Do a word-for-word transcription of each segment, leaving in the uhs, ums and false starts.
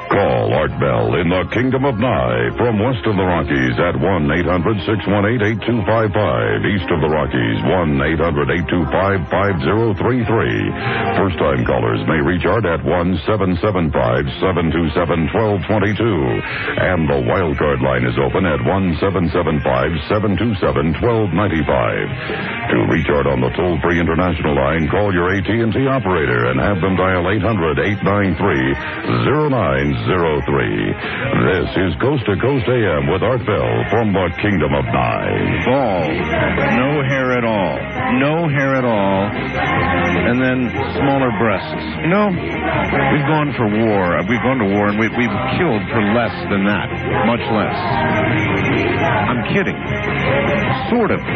Call Art Bell in the Kingdom of Nye from west of the Rockies at one eight hundred six one eight eight two five five. East of the Rockies, one eight hundred eight two five five zero three three. First-time callers may reach Art at one seven seven five seven two seven one two two two. And the wildcard line is open at one seven seven five seven two seven one two nine five. To reach Art on the toll-free international line, call your A T and T operator and have them dial eight hundred eight nine three zero nine zero three. This is Coast to Coast A M with Art Bell from the Kingdom of Nye. Bald. No hair at all. No hair at all. And then smaller breasts. You know, we've gone for war. We've gone to war and we, we've killed for less than that. Much less. I'm kidding. Sort of.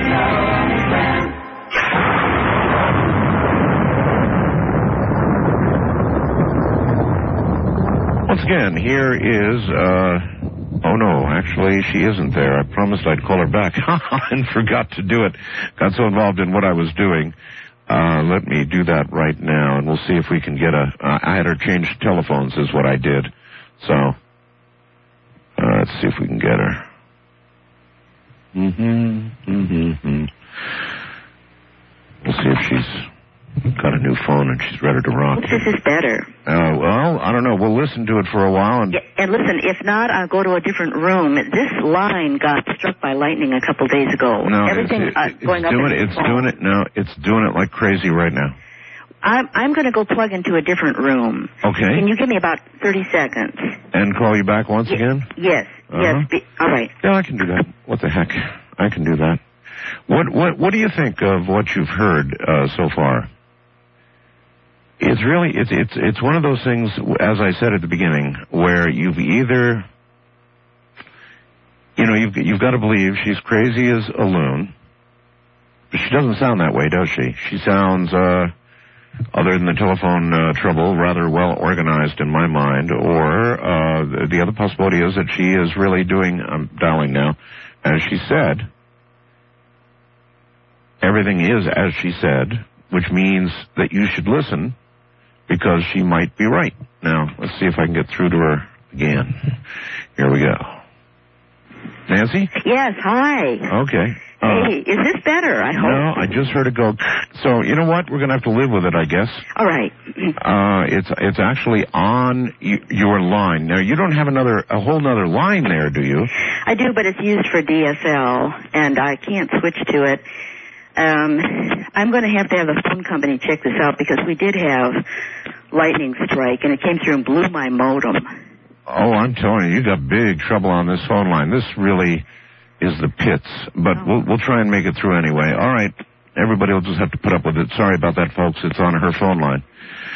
Once again, here is, uh, oh no, actually she isn't there. I promised I'd call her back and forgot to do it. Got so involved in what I was doing. Uh, let me do that right now and we'll see if we can get a, uh, I had her change telephones is what I did. So, uh, let's see if we can get her. Mm-hmm, mm-hmm. We'll see if she's got a new phone and she's ready to rock. This is better. Uh, well, I don't know. We'll listen to it for a while. And, yeah, and listen, if not, I'll go to a different room. This line got struck by lightning a couple days ago. No, Everything it's, it, uh, it's going doing up it. It's doing it now. It's doing it like crazy right now. I'm, I'm going to go plug into a different room. Okay. Can you give me about thirty seconds? And call you back once y- again? Yes. Uh-huh. Yes. Be, all right. Yeah, I can do that. What the heck? I can do that. What what what do you think of what you've heard uh, so far? It's really it's it's it's one of those things, as I said at the beginning, where you've either you know you've you've got to believe she's crazy as a loon. But she doesn't sound that way, does she? She sounds, uh, other than the telephone uh, trouble, rather well organized in my mind. Or uh, the, the other possibility is that she is really doing. I'm dialing now, as she said. Everything is as she said, which means that you should listen because she might be right. Now, let's see if I can get through to her again. Here we go. Nancy? Yes, hi. Okay. Uh, Hey, is this better? I hope. no, I just heard it go. So, you know what? We're going to have to live with it, I guess. All right. Uh, it's it's actually on y- your line. Now, you don't have another a whole nother line there, do you? I do, but it's used for D S L, and I can't switch to it. Um, I'm going to have to have the phone company check this out because we did have lightning strike, and it came through and blew my modem. Oh, I'm telling you, you got big trouble on this phone line. This really is the pits, but oh. we'll we'll try and make it through anyway. All right, everybody will just have to put up with it. Sorry about that, folks. It's on her phone line.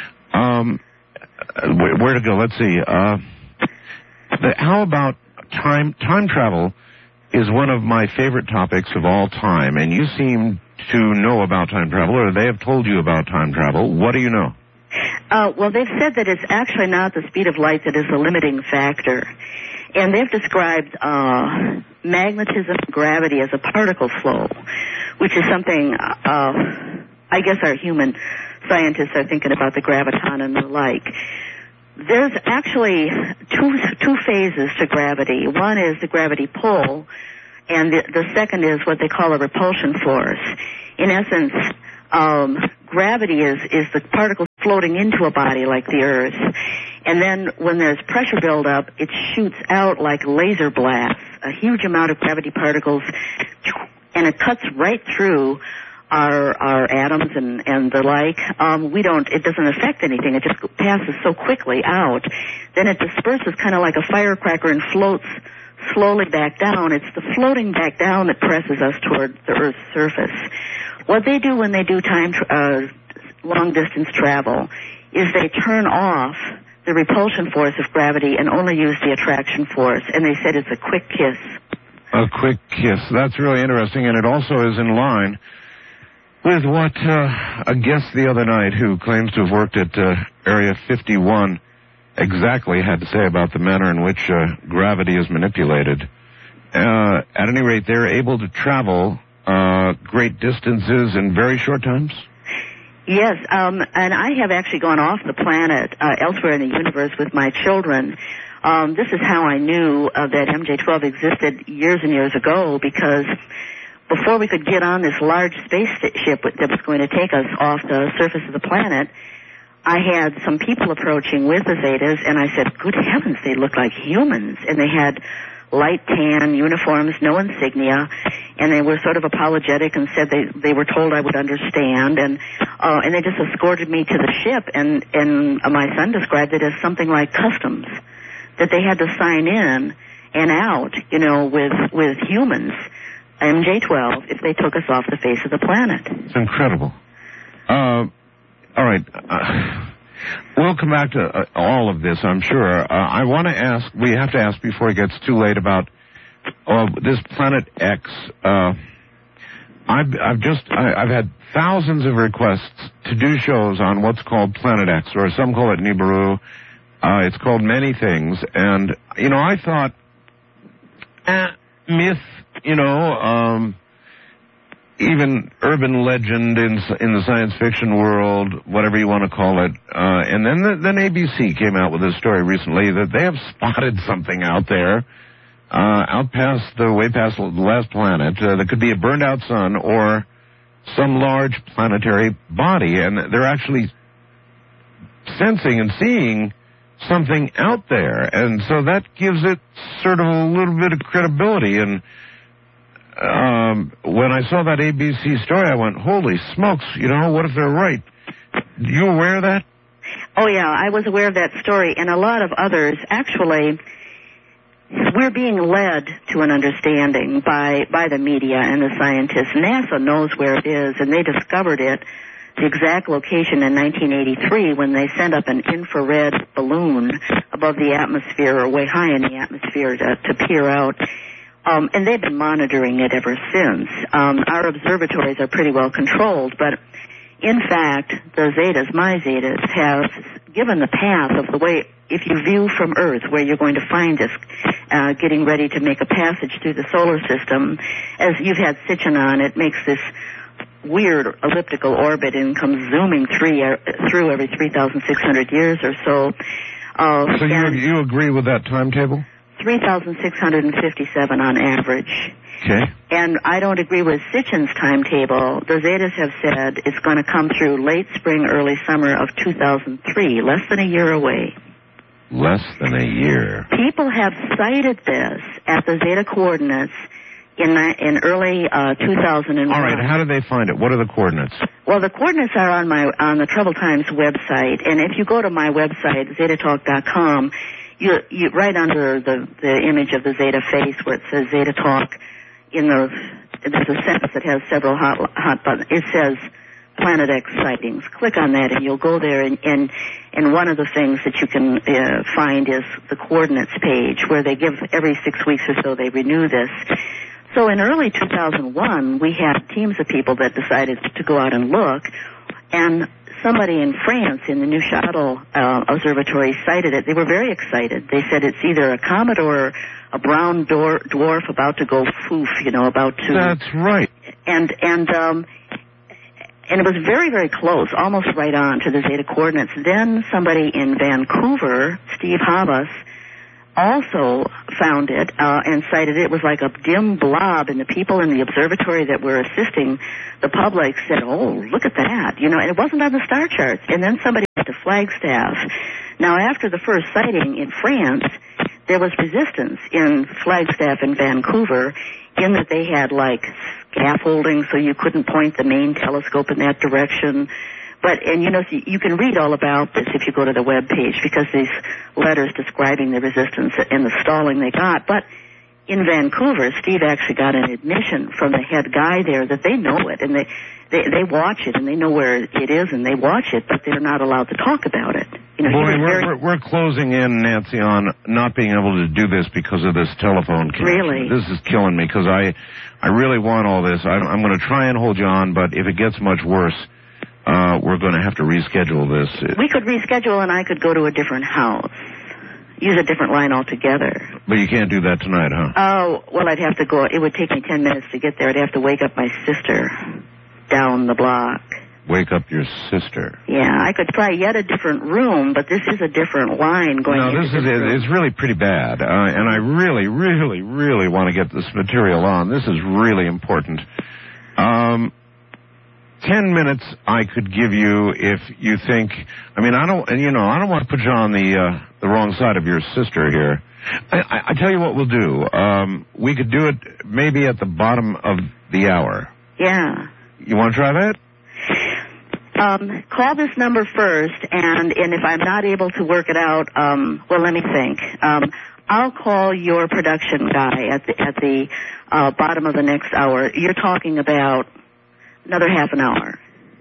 Um, where, where to go? Let's see. Uh, the, how about time time travel? Is one of my favorite topics of all time, and you seem to know about time travel, or they have told you about time travel. What do you know? Uh, well, they've said that it's actually not the speed of light that is the limiting factor. And they've described uh, magnetism and gravity as a particle flow, which is something, uh, I guess our human scientists are thinking about the graviton and the like. There's actually two two phases to gravity. One is the gravity pull, and the, the second is what they call a repulsion force. In essence, um, gravity is, is the particles floating into a body like the Earth. And then when there's pressure buildup, it shoots out like laser blasts, a huge amount of gravity particles, and it cuts right through our our atoms and, and the like. Um, we don't, it doesn't affect anything. It just passes so quickly out. Then it disperses kind of like a firecracker and floats slowly back down. It's the floating back down that presses us toward the Earth's surface. What they do when they do time, uh, long-distance travel is they turn off the repulsion force of gravity and only use the attraction force. And they said it's a quick kiss. A quick kiss. That's really interesting, and it also is in line with what uh, a guest the other night who claims to have worked at uh, Area fifty-one exactly had to say about the manner in which uh, gravity is manipulated. Uh, at any rate, they're able to travel uh, great distances in very short times? Yes, um, and I have actually gone off the planet uh, elsewhere in the universe with my children Um, this is how I knew uh, that M J twelve existed years and years ago, because before we could get on this large spaceship that was going to take us off the surface of the planet, I had some people approaching with the Zetas, and I said, good heavens, they look like humans. And they had light tan uniforms, no insignia, and they were sort of apologetic and said they, they were told I would understand, and uh, and they just escorted me to the ship, and, and my son described it as something like customs, that they had to sign in and out, you know, with, with humans, M J twelve, if they took us off the face of the planet. It's incredible. Uh, all right. Uh, we'll come back to uh, all of this, I'm sure. Uh, I want to ask, we have to ask before it gets too late about uh, this Planet X. Uh, I've, I've just, I, I've had thousands of requests to do shows on what's called Planet X, or some call it Nibiru. Uh, it's called many things. And, you know, I thought, eh, myth, you know, um, even urban legend in in the science fiction world, whatever you want to call it. Uh, and then the, then A B C came out with a story recently that they have spotted something out there, uh, out past the, way past the last planet, uh, that could be a burned out sun or some large planetary body. And they're actually sensing and seeing something out there. And so that gives it sort of a little bit of credibility. And Um, when I saw that A B C story, I went, holy smokes, you know, what if they're right? You aware of that? Oh, yeah, I was aware of that story, and a lot of others. Actually, we're being led to an understanding by, by the media and the scientists. NASA knows where it is, and they discovered it, the exact location, in nineteen eighty-three when they sent up an infrared balloon above the atmosphere, or way high in the atmosphere, to, to peer out. Um, and they've been monitoring it ever since. Um, our observatories are pretty well controlled, but in fact, the Zetas, my Zetas, have given the path of the way, if you view from Earth where you're going to find us, uh, getting ready to make a passage through the solar system. As you've had Sitchin on, it makes this weird elliptical orbit and comes zooming three, uh, through every three thousand six hundred years or so. Uh, so you, you agree with that timetable? three thousand six hundred fifty-seven on average. Okay. And I don't agree with Sitchin's timetable. The Zetas have said it's going to come through late spring, early summer of two thousand three, less than a year away. Less than a year. People have cited this at the Zeta coordinates in in early uh, two thousand one. All right, how do they find it? What are the coordinates? Well, the coordinates are on my on the Trouble Times website, and if you go to my website, zeta talk dot com, You, you, right under the, the image of the Zeta face where it says Zeta Talk, in the, there's a sentence that has several hot, hot buttons. It says Planet X sightings. Click on that and you'll go there, and, and, and one of the things that you can uh, find is the coordinates page, where they give every six weeks or so they renew this. So in early two thousand one, we had teams of people that decided to go out and look, and somebody in France in the Neuchâtel uh, Observatory cited it. They were very excited. They said it's either a comet or a brown dwar- dwarf about to go foof, you know, about to... That's right. And, and, um, and it was very, very close, almost right on to the Zeta coordinates. Then somebody in Vancouver, Steve Havas, also found it uh, and cited it. It was like a dim blob, and the people in the observatory that were assisting the public said, oh, look at that, you know, and it wasn't on the star charts. And then somebody went to Flagstaff. Now, after the first sighting in France, there was resistance in Flagstaff and Vancouver in that they had, like, scaffolding so you couldn't point the main telescope in that direction. But, and you know, you can read all about this if you go to the web page, because these letters describing the resistance and the stalling they got. But in Vancouver, Steve actually got an admission from the head guy there that they know it, and they, they, they watch it, and they know where it is, and they watch it, but they're not allowed to talk about it. You know, Boy, we're, very... we're, we're closing in, Nancy, on not being able to do this because of this telephone connection. Really? This is killing me, because I, I really want all this. I, I'm going to try and hold you on, but if it gets much worse, Uh, we're going to have to reschedule this. We could reschedule, and I could go to a different house, use a different line altogether. But you can't do that tonight, huh? Oh, well, I'd have to go. It would take me ten minutes to get there. I'd have to wake up my sister down the block. wake up your sister. Yeah, I could try yet a different room, but this is a different line going No, into this is this room. it's really pretty bad, uh, and I really, really, really want to get this material on. This is really important. Um, ten minutes I could give you if you think. I mean, I don't, you know, I don't want to put you on the uh, the wrong side of your sister here. I, I, I tell you what we'll do. Um, we could do it maybe at the bottom of the hour. Yeah. You want to try that? Um, call this number first, and, and if I'm not able to work it out, um, well, let me think. Um, I'll call your production guy at the, at the uh, bottom of the next hour. You're talking about another half an hour.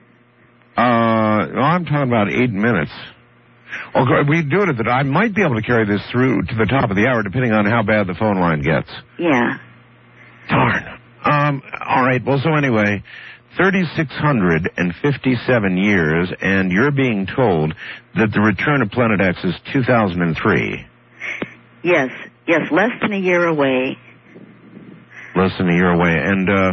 Uh, well, I'm talking about eight minutes. Well, we do it at the. I might be able to carry this through to the top of the hour, depending on how bad the phone line gets. Yeah. Darn. Um. All right. Well, so anyway, three thousand six hundred fifty-seven years, and you're being told that the return of Planet X is two thousand three. Yes. Yes. Less than a year away. Less than a year away, and uh,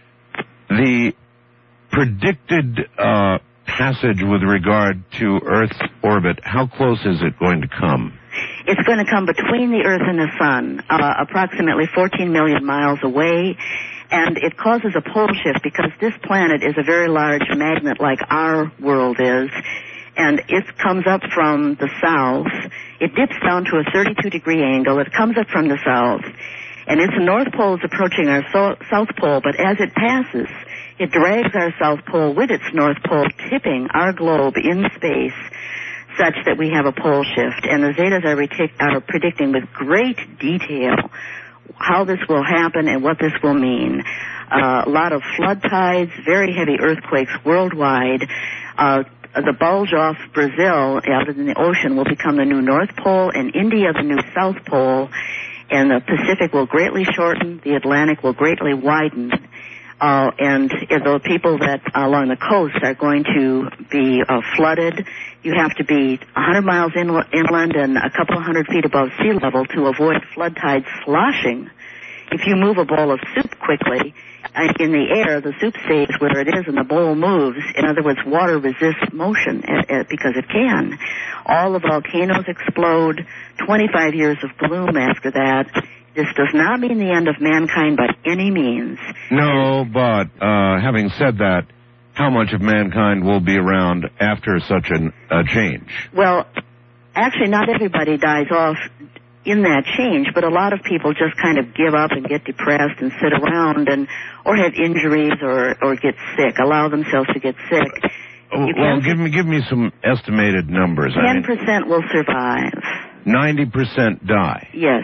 the predicted uh, passage with regard to Earth's orbit, how close is it going to come? It's going to come between the Earth and the Sun, uh, approximately fourteen million miles away, and it causes a pole shift because this planet is a very large magnet like our world is, and it comes up from the south. It dips down to a thirty-two degree angle. It comes up from the south, and its north pole is approaching our so- south pole, but as it passes, it drags our south pole with its north pole, tipping our globe in space such that we have a pole shift. And the Zetas are, retic- are predicting with great detail how this will happen and what this will mean. Uh, a lot of flood tides, very heavy earthquakes worldwide. Uh, the bulge off Brazil out in the ocean will become the new North Pole, and India the new South Pole, and the Pacific will greatly shorten, the Atlantic will greatly widen. Uh, and uh, the people that uh, along the coast are going to be uh, flooded. You have to be one hundred miles in, inland and a couple of hundred feet above sea level to avoid flood tides sloshing. If you move a bowl of soup quickly, uh, in the air, the soup stays where it is and the bowl moves. In other words, water resists motion uh, uh, because it can. All the volcanoes explode. twenty-five years of gloom after that. This does not mean the end of mankind by any means. No, but uh, having said that, how much of mankind will be around after such a uh, change? Well, actually, not everybody dies off in that change, but a lot of people just kind of give up and get depressed and sit around and or have injuries or, or get sick, allow themselves to get sick. You well, give me give me some estimated numbers. Ten percent will survive. Ninety percent die. Yes.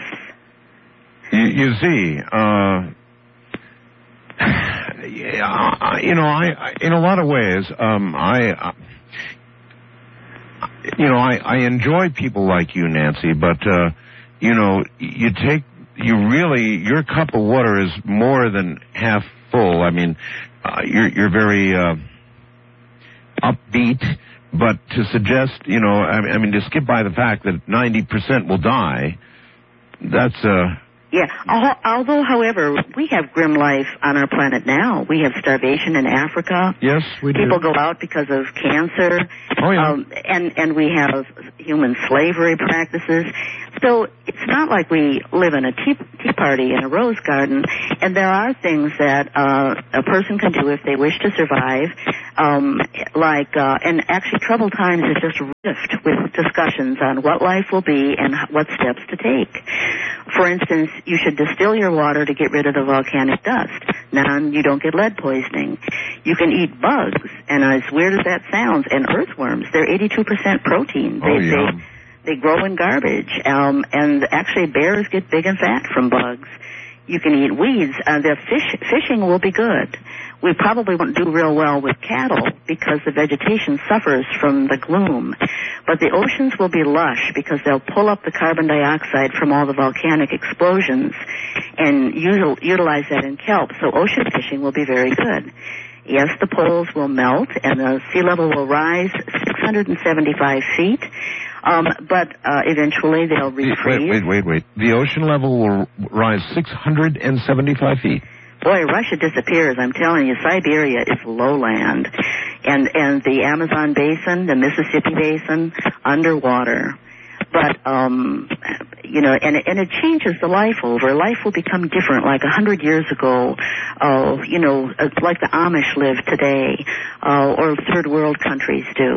You, you see, uh, yeah, you know, I, I in a lot of ways, um, I, uh, you know, I, I enjoy people like you, Nancy, but, uh, you know, you take, you really, your cup of water is more than half full. I mean, uh, you're, you're very, uh, upbeat, but to suggest, you know, I, I mean, to skip by the fact that ninety percent will die, that's, uh, Yeah, although, however, we have grim life on our planet now. We have starvation in Africa. Yes, we do. People go out because of cancer. Oh, yeah. Um, and, and we have human slavery practices. So it's not like we live in a tea, tea party in a rose garden. And there are things that uh, a person can do if they wish to survive. Um, like, uh, and actually Troubled Times is just rift with discussions on what life will be and what steps to take. For instance, you should distill your water to get rid of the volcanic dust. Now you don't get lead poisoning. You can eat bugs, and as weird as that sounds, and earthworms. They're eighty-two percent protein. They, oh, yeah. they, they grow in garbage, um, and actually bears get big and fat from bugs. You can eat weeds. Uh, the fish, fishing will be good. We probably won't do real well with cattle because the vegetation suffers from the gloom. But the oceans will be lush because they'll pull up the carbon dioxide from all the volcanic explosions and util- utilize that in kelp. So ocean fishing will be very good. Yes, the poles will melt and the sea level will rise six hundred seventy-five feet. Um, but uh, eventually they'll refreeze. Wait, wait, wait, wait. The ocean level will rise six hundred seventy-five feet. boy, Russia disappears. I'm telling you, Siberia is lowland. And, and the Amazon basin, the Mississippi basin, underwater. But, um, you know, and, and it changes the life over. Life will become different, like a hundred years ago, uh, you know, like the Amish live today, uh, or third world countries do.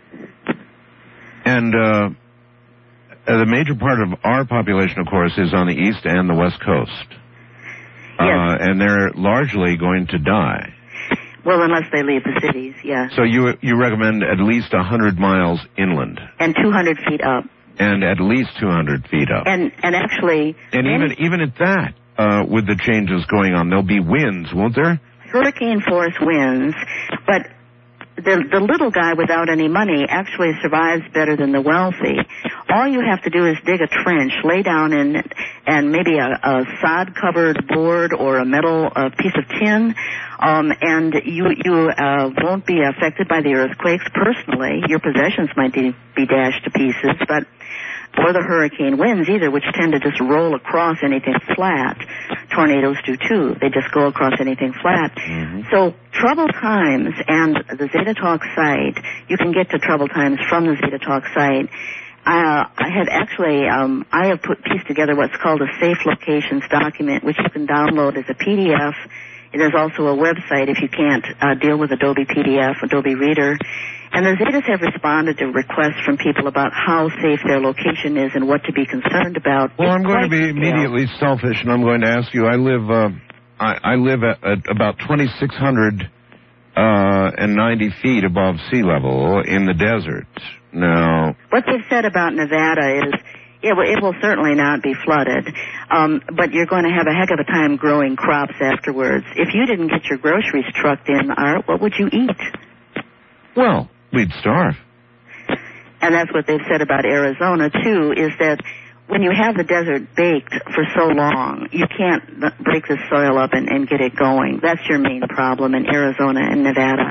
And, uh, the major part of our population, of course, is on the east and the west coast. Yes. Uh, and they're largely going to die. Well, unless they leave the cities, yeah. So you, you recommend at least one hundred miles inland. And two hundred feet up. And at least two hundred feet up. And and actually... And even even at that, uh, with the changes going on, there'll be winds, won't there? Hurricane force winds, but the the little guy without any money actually survives better than the wealthy. All you have to do is dig a trench, lay down in it, and maybe a, a sod-covered board or a metal uh, piece of tin, um, and you you uh, won't be affected by the earthquakes personally. Your possessions might be, be dashed to pieces, but or the hurricane winds either, which tend to just roll across anything flat. Tornadoes do too. They just go across anything flat. Mm-hmm. So Troubled Times and the Zeta Talk site, you can get to Troubled Times from the Zeta Talk site. Uh, I have actually, um, I have put pieced together what's called a safe locations document, which you can download as a P D F. There's also a website if you can't uh, deal with Adobe P D F, Adobe Reader. And the Zetas have responded to requests from people about how safe their location is and what to be concerned about. Well, it's I'm going to be detailed. immediately selfish, and I'm going to ask you. I live, uh, I, I live at, at about twenty-six hundred ninety feet above sea level in the desert. Now, what they've said about Nevada is it will, it will certainly not be flooded, um, but you're going to have a heck of a time growing crops afterwards. If you didn't get your groceries trucked in, Art, what would you eat? Well, we'd starve. And that's what they've said about Arizona, too, is that when you have the desert baked for so long, you can't break the soil up and, and get it going. That's your main problem in Arizona and Nevada.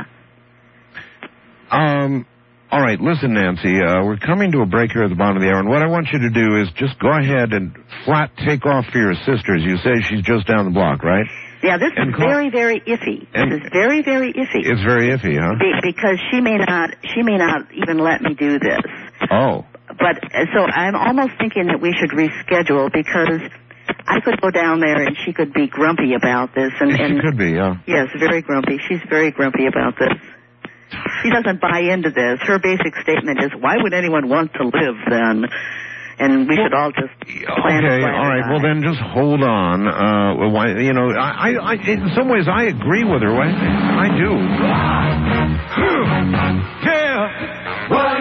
Um... All right, listen, Nancy, uh, we're coming to a break here at the bottom of the hour, and what I want you to do is just go ahead and flat take off for your sisters. You say she's just down the block, right? Yeah, this and is call- very, very iffy. And This is very, very iffy. It's very iffy, huh? Be- because she may not, she may not even let me do this. Oh. But, uh, so I'm almost thinking that we should reschedule because I could go down there and she could be grumpy about this. And, She and could be, yeah. Yes, very grumpy. She's very grumpy about this. She doesn't buy into this. Her basic statement is, why would anyone want to live then? And we well, should all just plan Okay, to all right. die. Well, then just hold on. Uh, why, you know, I, I, I, in some ways, I agree with her. Why? I do. Yeah. What?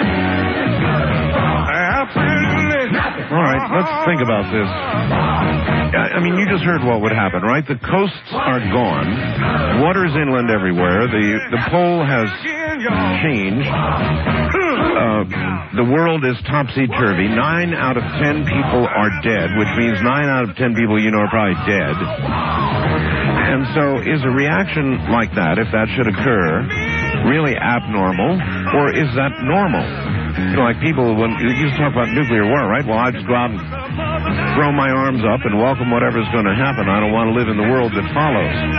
Absolutely. All right, let's think about this. I mean, you just heard what would happen, right? The coasts are gone. Water's inland everywhere. The the pole has changed. Uh, the world is topsy-turvy. Nine out of ten people are dead, which means nine out of ten people you know are probably dead. And so is a reaction like that, if that should occur, really abnormal, or is that normal? You know, like people, when you used to talk about nuclear war, right? Well, I just go out and throw my arms up and welcome whatever's going to happen. I don't want to live in the world that follows.